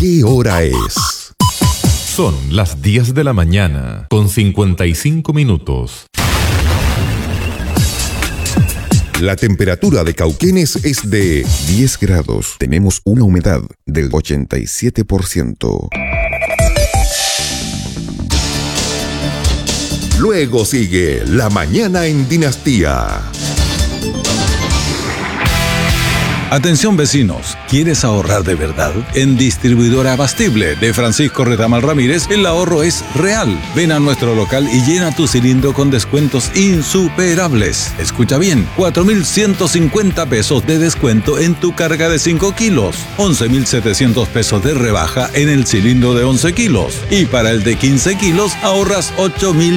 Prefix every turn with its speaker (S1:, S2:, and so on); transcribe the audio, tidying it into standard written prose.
S1: ¿Qué hora es?
S2: Son las 10 de la mañana, con 55 minutos.
S1: La temperatura de Cauquenes es de 10 grados. Tenemos una humedad del 87%. Luego sigue La Mañana en Dinastía.
S3: Atención vecinos, ¿quieres ahorrar de verdad? En Distribuidora Abastible de Francisco Retamal Ramírez, el ahorro es real. Ven a nuestro local y llena tu cilindro con descuentos insuperables. Escucha bien, 4.150 pesos de descuento en tu carga de 5 kilos, 11.700 pesos de rebaja en el cilindro de 11 kilos y para el de 15 kilos ahorras 8.000